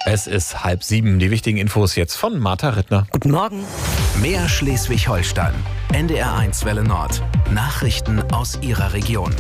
Es ist 6:30. Die wichtigen Infos jetzt von Martha Rittner. Guten Morgen. Mehr Schleswig-Holstein. NDR1 Welle Nord. Nachrichten aus Ihrer Region.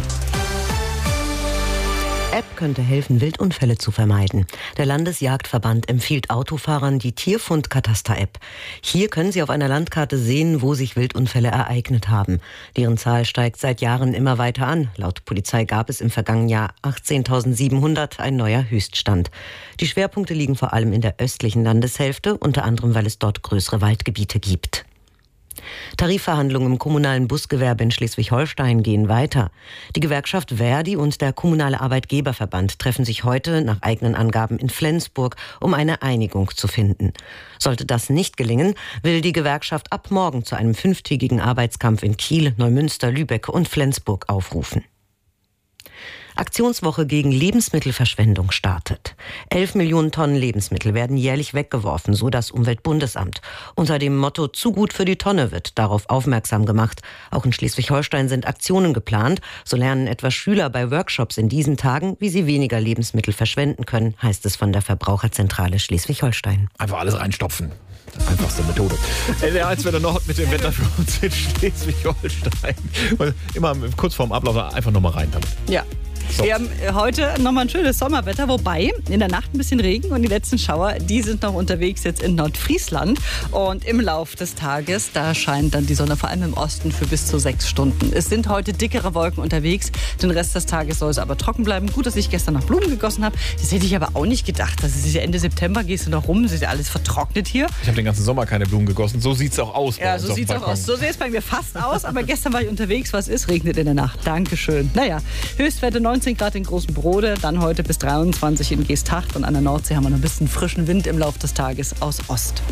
App könnte helfen, Wildunfälle zu vermeiden. Der Landesjagdverband empfiehlt Autofahrern die Tierfund-Kataster-App. Hier können sie auf einer Landkarte sehen, wo sich Wildunfälle ereignet haben. Deren Zahl steigt seit Jahren immer weiter an. Laut Polizei gab es im vergangenen Jahr 18.700, ein neuer Höchststand. Die Schwerpunkte liegen vor allem in der östlichen Landeshälfte, unter anderem, weil es dort größere Waldgebiete gibt. Tarifverhandlungen im kommunalen Busgewerbe in Schleswig-Holstein gehen weiter. Die Gewerkschaft ver.di und der kommunale Arbeitgeberverband treffen sich heute nach eigenen Angaben in Flensburg, um eine Einigung zu finden. Sollte das nicht gelingen, will die Gewerkschaft ab morgen zu einem 5-tägigen Arbeitskampf in Kiel, Neumünster, Lübeck und Flensburg aufrufen. Aktionswoche gegen Lebensmittelverschwendung startet. 11 Millionen Tonnen Lebensmittel werden jährlich weggeworfen, so das Umweltbundesamt. Unter dem Motto "Zu gut für die Tonne" wird darauf aufmerksam gemacht. Auch in Schleswig-Holstein sind Aktionen geplant. So lernen etwa Schüler bei Workshops in diesen Tagen, wie sie weniger Lebensmittel verschwenden können, heißt es von der Verbraucherzentrale Schleswig-Holstein. Einfach alles reinstopfen. Einfachste Methode. NDR1 Welle Nord mit dem Wetter für uns in Schleswig-Holstein. Immer kurz vorm Ablauf einfach nochmal rein damit. Ja. So. Wir haben heute nochmal ein schönes Sommerwetter, wobei in der Nacht ein bisschen Regen und die letzten Schauer, die sind noch unterwegs jetzt in Nordfriesland. Und im Lauf des Tages, da scheint dann die Sonne vor allem im Osten für bis zu 6 Stunden. Es sind heute dickere Wolken unterwegs, den Rest des Tages soll es aber trocken bleiben. Gut, dass ich gestern noch Blumen gegossen habe. Das hätte ich aber auch nicht gedacht. Das ist ja Ende September, gehst du noch rum, es ist ja alles vertrocknet hier. Ich habe den ganzen Sommer keine Blumen gegossen. So sieht es auch aus. Ja, so sieht es auch aus. So sieht es bei mir fast aus. Aber gestern war ich unterwegs. Was ist? Regnet in der Nacht. Dankeschön. Naja, Höchstwerte 19 Grad in Großen Brode, dann heute bis 23 in Geesthacht und an der Nordsee haben wir noch ein bisschen frischen Wind im Laufe des Tages aus Ost.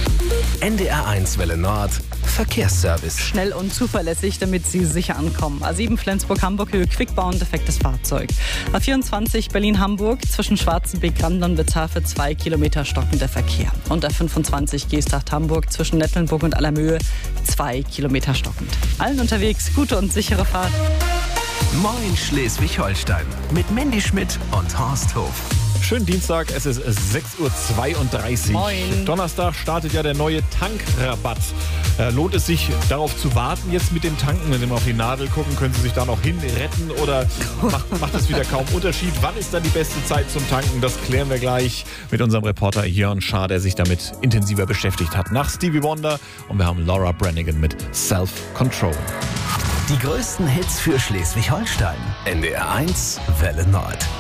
NDR1 Welle Nord. Verkehrsservice. Schnell und zuverlässig, damit Sie sicher ankommen. A7 Flensburg-Hamburg, Höhe Quickbound, defektes Fahrzeug. A24 Berlin-Hamburg, zwischen Schwarzenbeek-Randern und Witzhafe 2 Kilometer stockender Verkehr. Und A25 Geesthacht-Hamburg, zwischen Nettlenburg und Allermöhe 2 Kilometer stockend. Allen unterwegs, gute und sichere Fahrt. Moin Schleswig-Holstein mit Mandy Schmidt und Horst Hof. Schönen Dienstag, es ist 6:32 Uhr. Moin. Donnerstag startet ja der neue Tankrabatt. Lohnt es sich, darauf zu warten jetzt mit dem Tanken? Wenn Sie mal auf die Nadel gucken, können Sie sich da noch hinretten oder macht es wieder kaum Unterschied? Wann ist dann die beste Zeit zum Tanken? Das klären wir gleich mit unserem Reporter Jörn Schaar, der sich damit intensiver beschäftigt hat. Nach Stevie Wonder und wir haben Laura Branigan mit Self-Control. Die größten Hits für Schleswig-Holstein. NDR1 Welle Nord.